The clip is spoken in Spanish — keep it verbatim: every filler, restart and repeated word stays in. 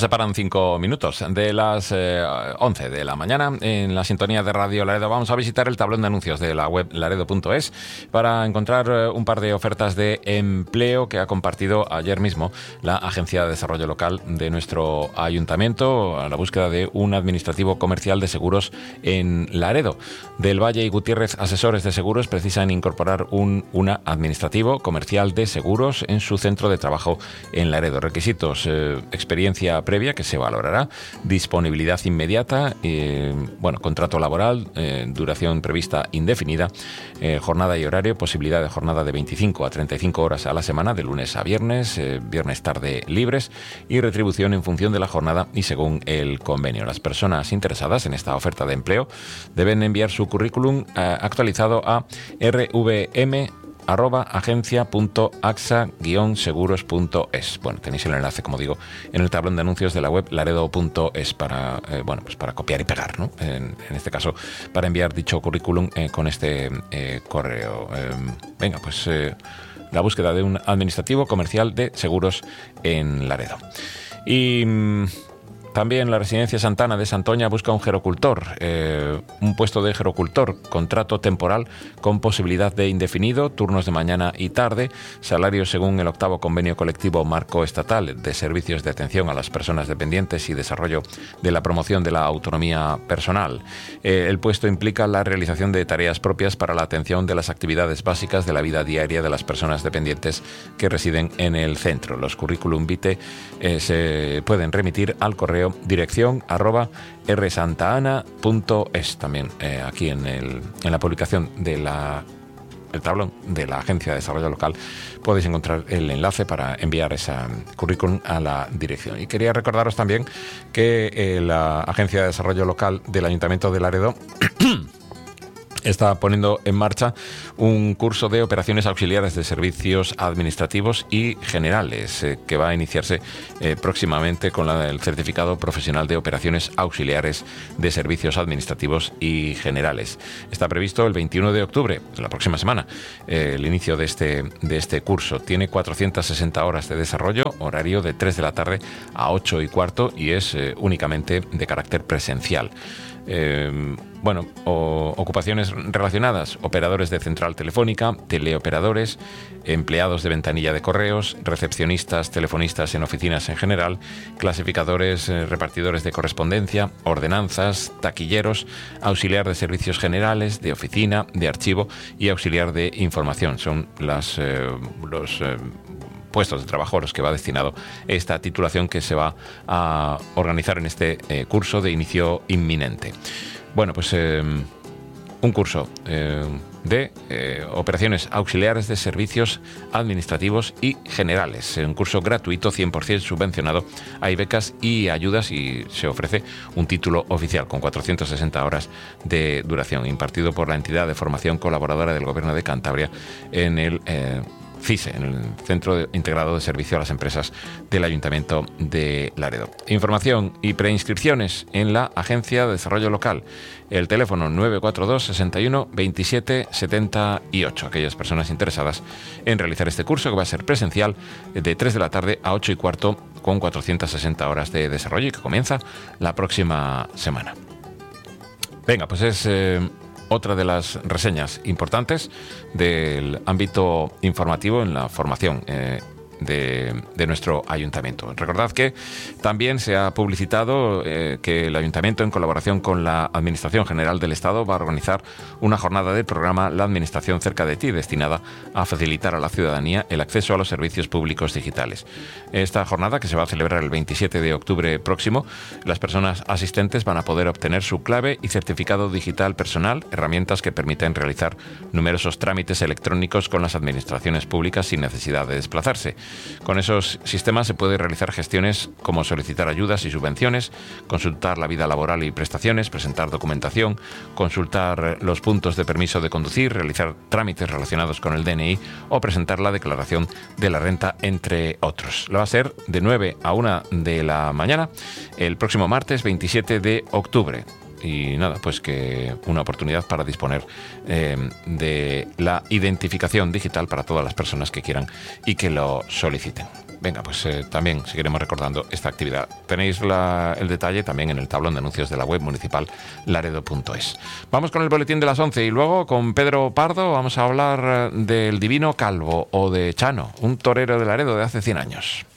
Separan cinco minutos de las eh, once de la mañana en la sintonía de Radio Laredo. Vamos a visitar el tablón de anuncios de la web laredo punto es para encontrar eh, un par de ofertas de empleo que ha compartido ayer mismo la Agencia de Desarrollo Local de nuestro ayuntamiento a la búsqueda de un administrativo comercial de seguros en Laredo. Del Valle y Gutiérrez, asesores de seguros, precisan incorporar un una administrativo comercial de seguros en su centro de trabajo en Laredo. Requisitos: eh, experiencia previa que se valorará, disponibilidad inmediata, eh, bueno, contrato laboral, eh, duración prevista indefinida, eh, jornada y horario, posibilidad de jornada de veinticinco a treinta y cinco horas a la semana, de lunes a viernes, eh, viernes tarde libres, y retribución en función de la jornada y según el convenio. Las personas interesadas en esta oferta de empleo deben enviar su currículum eh, actualizado a rvm arroba agencia punto axa guion seguros punto es. Bueno, tenéis el enlace, como digo, en el tablón de anuncios de la web laredo punto es para, eh, bueno, pues para copiar y pegar, ¿no? En, en este caso, para enviar dicho currículum eh, con este eh, correo. Eh, venga, pues eh, la búsqueda de un administrativo comercial de seguros en Laredo. Y mm, también la Residencia Santana de Santoña busca un gerocultor, eh, un puesto de gerocultor, contrato temporal con posibilidad de indefinido, turnos de mañana y tarde, salario según el octavo convenio colectivo marco estatal de servicios de atención a las personas dependientes y desarrollo de la promoción de la autonomía personal. Eh, el puesto implica la realización de tareas propias para la atención de las actividades básicas de la vida diaria de las personas dependientes que residen en el centro. Los currículum vitae eh, se pueden remitir al correo dirección arroba rsantana punto es. También eh, aquí en, el, en la publicación de la el tablón de la Agencia de Desarrollo Local podéis encontrar el enlace para enviar esa currículum a la dirección. Y quería recordaros también que eh, la Agencia de Desarrollo Local del Ayuntamiento de Laredo está poniendo en marcha un curso de operaciones auxiliares de servicios administrativos y generales eh, que va a iniciarse eh, próximamente con la, el certificado profesional de operaciones auxiliares de servicios administrativos y generales. Está previsto el veintiuno de octubre, la próxima semana, eh, el inicio de este, de este curso. Tiene cuatrocientas sesenta horas de desarrollo, horario de tres de la tarde a ocho y cuarto y es eh, únicamente de carácter presencial. Eh, bueno, o, ocupaciones relacionadas: operadores de central telefónica, teleoperadores, empleados de ventanilla de correos, recepcionistas, telefonistas en oficinas en general, clasificadores, eh, repartidores de correspondencia, ordenanzas, taquilleros, auxiliar de servicios generales, de oficina, de archivo y auxiliar de información. Son las, eh, los eh, puestos de trabajo a los que va destinado esta titulación que se va a organizar en este eh, curso de inicio inminente. Bueno, pues eh, un curso eh, de eh, operaciones auxiliares de servicios administrativos y generales. Un curso gratuito, cien por ciento subvencionado. Hay becas y ayudas y se ofrece un título oficial con cuatrocientas sesenta horas de duración, impartido por la entidad de formación colaboradora del Gobierno de Cantabria en el eh, CISE, en el Centro Integrado de Servicio a las Empresas del Ayuntamiento de Laredo. Información y preinscripciones en la Agencia de Desarrollo Local. El teléfono nueve cuatro dos, sesenta y uno, veintisiete, setenta y ocho. Aquellas personas interesadas en realizar este curso, que va a ser presencial de tres de la tarde a ocho y cuarto con cuatrocientas sesenta horas de desarrollo y que comienza la próxima semana. Venga, pues es Eh, otra de las reseñas importantes del ámbito informativo en la formación eh, de, de nuestro ayuntamiento. Recordad que también se ha publicitado eh, que el ayuntamiento, en colaboración con la Administración General del Estado, va a organizar una jornada del programa La Administración cerca de ti, destinada a facilitar a la ciudadanía el acceso a los servicios públicos digitales. Esta jornada, que se va a celebrar el veintisiete de octubre próximo, las personas asistentes van a poder obtener su clave y certificado digital personal, herramientas que permiten realizar numerosos trámites electrónicos con las administraciones públicas sin necesidad de desplazarse. Con esos sistemas se puede realizar gestiones como solicitar ayudas y subvenciones, consultar la vida laboral y prestaciones, presentar documentación, consultar los puntos de permiso de conducir, realizar trámites relacionados con el D N I o presentar la declaración de la renta, entre otros. Lo va a ser de nueve a una de la mañana el próximo martes veintisiete de octubre. Y nada, pues que una oportunidad para disponer eh, de la identificación digital para todas las personas que quieran y que lo soliciten. venga, pues eh, también seguiremos recordando esta actividad. Tenéis la, el detalle también en el tablón de anuncios de la web municipal laredo punto es. Vamos con el boletín de las once y luego con Pedro Pardo vamos a hablar del Divino Calvo o de Chano, un torero de Laredo de hace cien años.